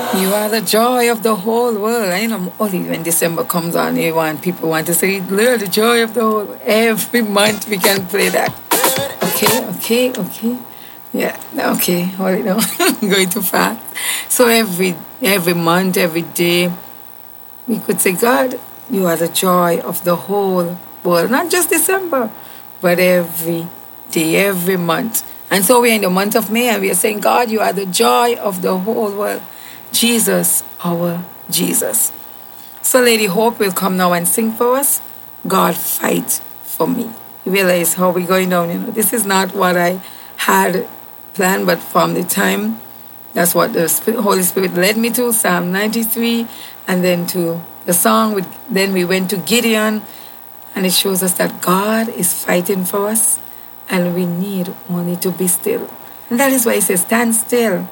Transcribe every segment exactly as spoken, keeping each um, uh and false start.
You are the joy of the whole world. I know only when December comes on, you want people want to say, Lord, the joy of the whole world. Every month we can play that. Okay, okay, okay. Yeah, okay, hold it down. Going too fast. So every every month, every day, we could say, God, you are the joy of the whole world. Not just December, but every day, every month. And so we're in the month of May and we are saying, God, you are the joy of the whole world. Jesus, our Jesus. So Lady Hope will come now and sing for us. God, fight for me. You realize how we're going down, you know. This is not what I had planned, but from the time, that's what the Holy Spirit led me to, Psalm ninety-three, and then to the song. With, then we went to Gideon, and it shows us that God is fighting for us, and we need only to be still. And that is why he says, stand still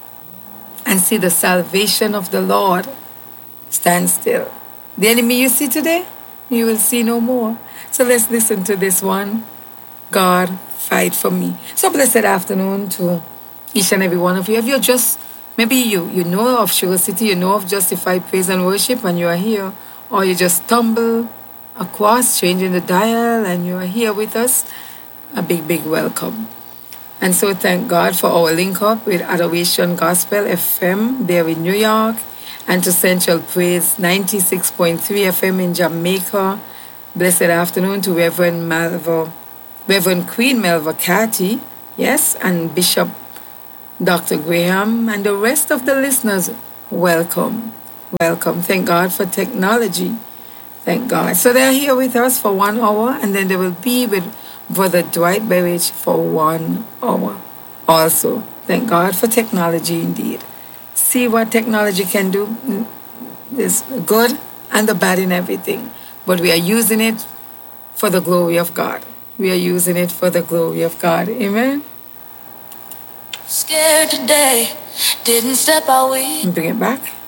and see the salvation of the Lord. Stand still. The enemy you see today, you will see no more. So let's listen to this one. God, fight for me. So blessed afternoon to each and every one of you. If you're just, maybe you, you know of Sugar City, you know of Justified Praise and Worship, and you are here, or you just stumble across, changing the dial, and you are here with us, a big, big welcome. And so thank God for our link up with Adoration Gospel F M there in New York, and to Central Praise ninety-six point three F M in Jamaica. Blessed afternoon to Reverend Malva, Reverend Queen Melva Catty, yes, and Bishop Doctor Graham, and the rest of the listeners. Welcome, welcome. Thank God for technology. Thank God. So they're here with us for one hour, and then they will be with Brother Dwight Berridge for one hour also. Thank God for technology indeed. See what technology can do. There's good and the bad in everything. But we are using it for the glory of God. We are using it for the glory of God. Amen? Scared today, didn't step out. Bring it back.